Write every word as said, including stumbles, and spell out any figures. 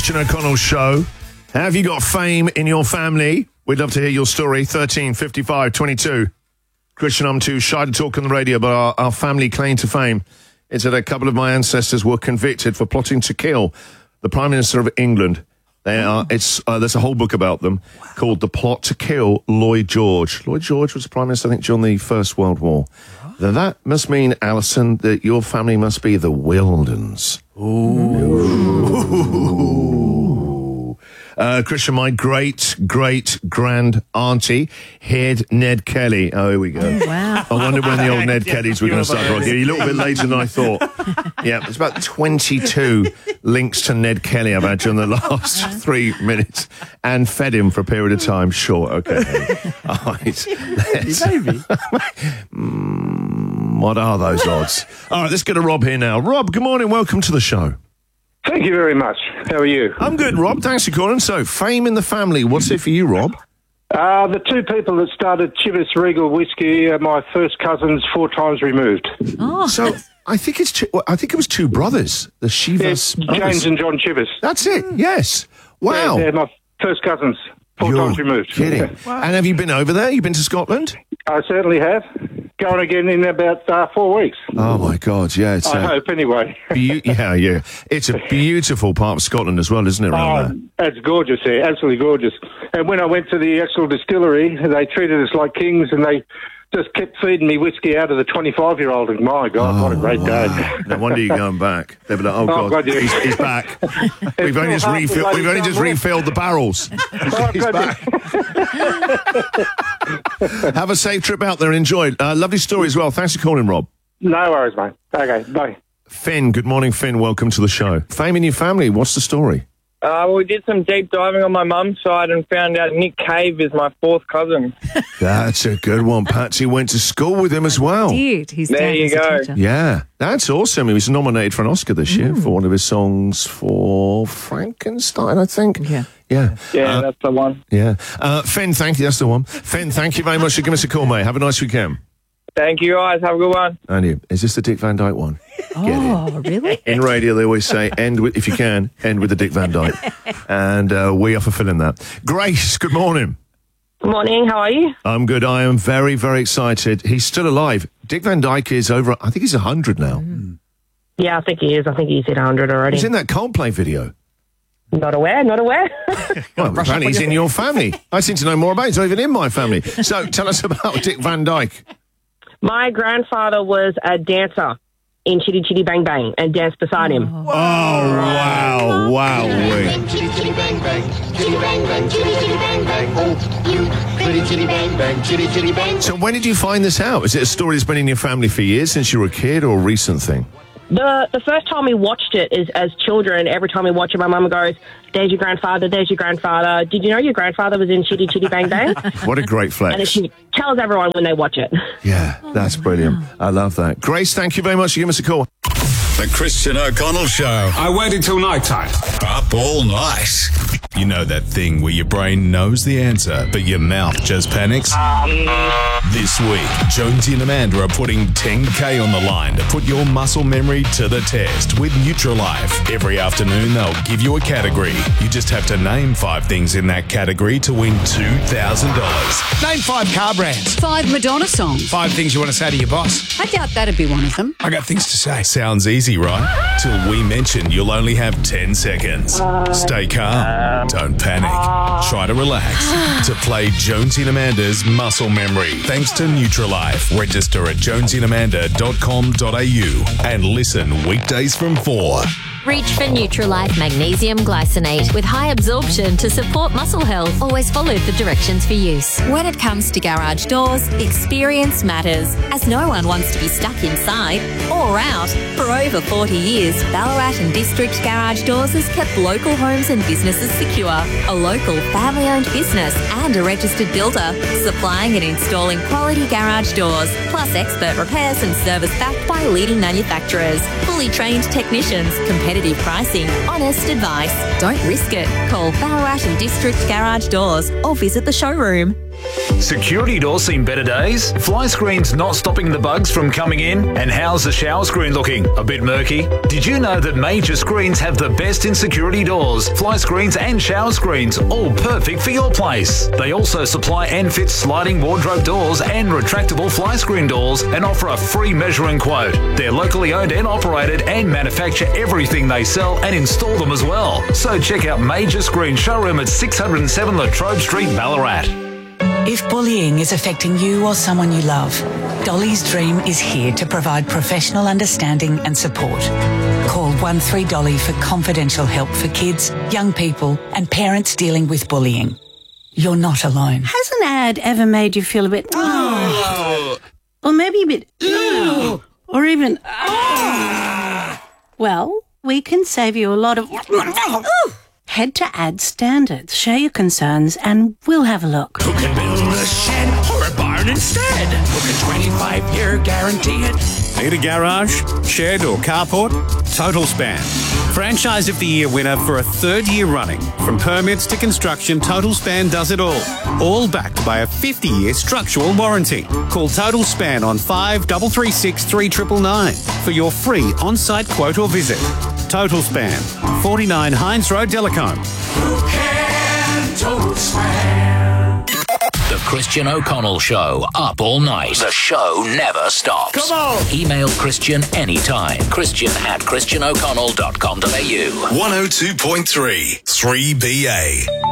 Christian O'Connell Show. Have you got fame in your family? We'd love to hear your story. thirteen fifty-five twenty-two. Christian, I'm too shy to talk on the radio, but our, our family claim to fame is that a couple of my ancestors were convicted for plotting to kill the Prime Minister of England. They are. It's uh, there's a whole book about them called "The Plot to Kill Lloyd George." Lloyd George was the Prime Minister, I think, during the First World War. Now, that must mean, Alison, that your family must be the Wildens. Ooh. Ooh. Uh, Christian, my great, great grand auntie hid Ned Kelly. Oh, here we go. Oh, wow. I wondered when the old Ned Kellys were going to start rocking. You're a little bit later than I thought. Yeah, there's about twenty-two links to Ned Kelly I've had during the last three minutes and fed him for a period of time. Sure, okay. All right. Let's, mm, what are those odds? All right, let's get to Rob here now. Rob, good morning. Welcome to the show. Thank you very much. How are you? I'm good, Rob. Thanks for calling. So, fame in the family. What's it for you, Rob? Uh, the two people that started Chivas Regal Whiskey are my first cousins, four times removed. Oh, so I think it's two, I think it was two brothers, the Chivas yeah, brothers. James and John Chivas. That's it. Yes. Wow. They're, they're my first cousins, four You're times removed. Kidding. Wow. And have you been over there? You've been to Scotland? I certainly have. Going again in about uh, four weeks. Oh my God! Yeah, it's I uh, hope anyway. be- yeah, yeah. It's a beautiful part of Scotland as well, isn't it? Around Oh, it's gorgeous there, absolutely gorgeous. And when I went to the actual distillery, they treated us like kings, and they just kept feeding me whiskey out of the twenty-five-year-old. And my God, oh, what a great wow. day! No wonder you're going back. They'll be like, "Oh, Oh, God, God, yeah. he's, he's back. We've only just refilled. We've only just refilled the barrels. Oh, He's God, back." Have a safe trip out there. Enjoy. Uh, lovely story as well. Thanks for calling, Rob. No worries, mate. Okay, bye. Finn, good morning, Finn. Welcome to the show. Fame in your family. What's the story? Uh, well, we did some deep diving on my mum's side and found out Nick Cave is my fourth cousin. That's a good one. Patsy went to school with him as well. Dude, he's There dad you was a go. teacher. Yeah, that's awesome. He was nominated for an Oscar this year Mm. for one of his songs for Frankenstein, I think. Yeah. Yeah. Yeah, Uh, that's the one. yeah. Uh, Finn, thank you. That's the one. Finn, thank you very much for giving us a call, mate. Have a nice weekend. Thank you, guys. Have a good one. And you. Is this the Dick Van Dyke one? Oh, really? In radio, they always say, end with, if you can, end with the Dick Van Dyke. And uh, we are fulfilling that. Grace, good morning. Good morning, how are you? I'm good. I am very, very excited. He's still alive. Dick Van Dyke is over, I think he's one hundred now. Mm. Yeah, I think he is. I think he's hit one hundred already. He's in that Coldplay video. Not aware, not aware. Well, apparently he's in your family. I seem to know more about it. He's not even in my family. So tell us about Dick Van Dyke. My grandfather was a dancer in Chitty Chitty Bang Bang and danced beside him. Oh, wow. Wow. Chitty chitty bang bang, chitty bang bang, chitty chitty bang bang. Oh, you pretty chitty bang bang, chitty chitty bang. So when did you find this out? Is it a story that's been in your family for years, since you were a kid, or a recent thing? The the first time we watched it is as children. Every time we watch it, my mum goes, "There's your grandfather, there's your grandfather. Did you know your grandfather was in Chitty Chitty Bang Bang?" What a great And then flex. she tells everyone when they watch it. Yeah, that's brilliant. I love that. Grace, thank you very much for giving us a call. The Christian O'Connell Show. I waited till night time. Up all night. You know that thing where your brain knows the answer, but your mouth just panics? This week, Jonesy and Amanda are putting ten K on the line to put your muscle memory to the test with Nutrilife. Every afternoon, they'll give you a category. You just have to name five things in that category to win two thousand dollars. Name five car brands. Five Madonna songs. Five things you want to say to your boss. I doubt that'd be one of them. I got things to say. Sounds easy, right? Till we mention you'll only have ten seconds. Stay calm. Don't panic. Try to relax. To play Jonesy and Amanda's Muscle Memory. Thanks to Nutrilife. Register at jonesy and amanda dot com dot a u and listen weekdays from four. Reach for Nutrilife Magnesium Glycinate with high absorption to support muscle health. Always follow the directions for use. When it comes to garage doors, experience matters, as no one wants to be stuck inside or out. For over forty years, Ballarat and District Garage Doors has kept local homes and businesses secure. A local family-owned business and a registered builder, supplying and installing quality garage doors, plus expert repairs and service backed by leading manufacturers. Fully trained technicians, competitive pricing, honest advice. Don't risk it. Call Ballarat and District Garage Doors or visit the showroom. Security doors seen better days? Fly screens not stopping the bugs from coming in? And how's the shower screen looking? A bit murky? Did you know that Major Screens have the best in security doors, fly screens and shower screens, all perfect for your place? They also supply and fit sliding wardrobe doors and retractable fly screen doors and offer a free measuring quote. They're locally owned and operated and manufacture everything they sell and install them as well. So check out Major Screen Showroom at six oh seven Latrobe Street, Ballarat. If bullying is affecting you or someone you love, Dolly's Dream is here to provide professional understanding and support. Call one three Dolly for confidential help for kids, young people and parents dealing with bullying. You're not alone. Has an ad ever made you feel a bit... Oh. Or maybe a bit... Oh. Or even... Oh. Well, we can save you a lot of... Oh. Head to Ad Standards, share your concerns, and we'll have a look. Who can build a shed or a barn instead? Who can twenty-five year guarantee it? Need a garage, shed or carport? Total Span. Franchise of the Year winner for a third year running. From permits to construction, Total Span does it all. All backed by a fifty year structural warranty. Call Total Span on five three three six three nine nine nine for your free on-site quote or visit. Total Span, forty-nine Hines Road, Delacombe. Who can Total Span? The Christian O'Connell Show, up all night. The show never stops. Come on! Email Christian anytime. Christian at christian o'connell dot com dot a u. one oh two point three, three B A.